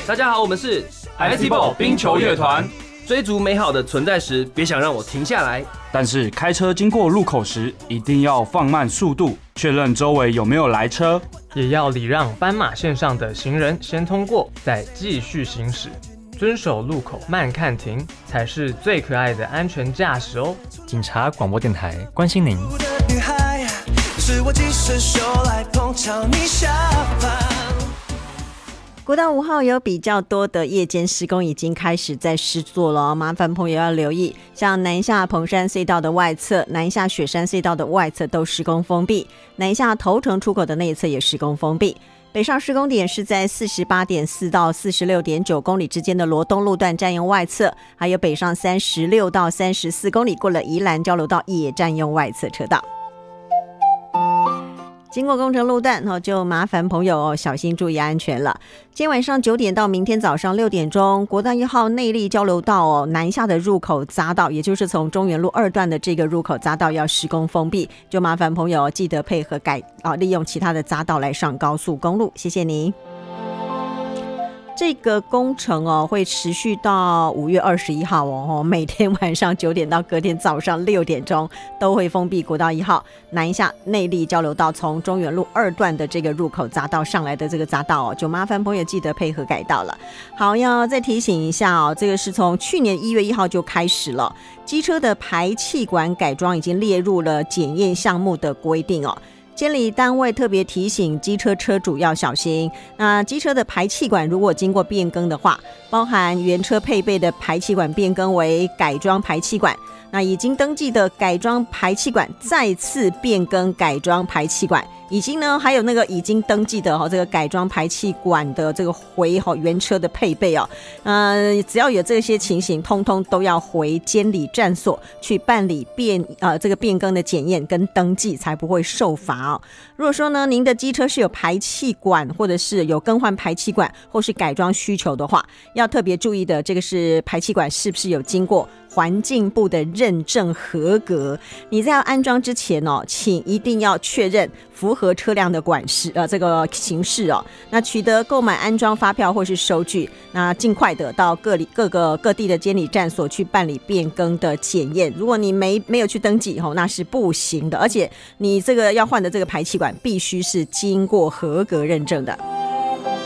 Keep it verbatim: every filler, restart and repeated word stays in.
大家好，我们是 Iceball 冰球乐团。 追逐美好的存在时，别想让我停下来。 但是开车经过路口时，一定要放慢速度，确认周围有没有来车， 也要礼让斑马线上的行人先通过，再继续行驶。遵守路口慢看停，才是最可爱的安全驾驶哦。 警察广播电台关心您。 是我几伸手来碰巧你下方。 国道五号有比较多的夜间施工已经开始在施作了，麻烦朋友要留意，像南下彭山隧道的外侧、南下雪山隧道的外侧都施工封闭，南下头城出口的内侧也施工封闭。北上施工点是在 四十八点四 到 四十六点九 公里之间的罗东路段占用外侧，还有北上三十六到三十四公里过了宜兰交流道也占用外侧车道。经过工程路段就麻烦朋友小心注意安全了。今天晚上九点到明天早上六点钟，国道一号内壢交流道哦南下的入口匝道，也就是从中原路二段的这个入口匝道要施工封闭，就麻烦朋友记得配合改啊，利用其他的匝道来上高速公路，谢谢你。这个工程哦会持续到五月二十一号哦，每天晚上九点到隔天早上六点钟都会封闭国道一号南下内壢交流道从中原路二段的这个入口匝道上来的这个匝道哦，就麻烦朋友记得配合改道了。好，要再提醒一下哦，这个是从去年一月一号就开始了，机车的排气管改装已经列入了检验项目的规定哦。监理单位特别提醒机车车主要小心，那机车的排气管如果经过变更的话，包含原车配备的排气管变更为改装排气管，那已经登记的改装排气管再次变更改装排气管，已经呢还有那个已经登记的、哦、这个改装排气管的这个回、哦、原车的配备哦，呃，只要有这些情形，通通都要回监理站所去办理变呃这个变更的检验跟登记，才不会受罚哦。如果说呢您的机车是有排气管或者是有更换排气管或是改装需求的话，要特别注意的这个是排气管是不是有经过环境部的认证合格。你在要安装之前哦，请一定要确认符合车辆的管式呃这个形式哦。那取得购买安装发票或是收据，那尽快的到各里各个各地的监理站所去办理变更的检验。如果你没没有去登记哦，那是不行的，而且你这个要换的这个排气管必须是经过合格认证的。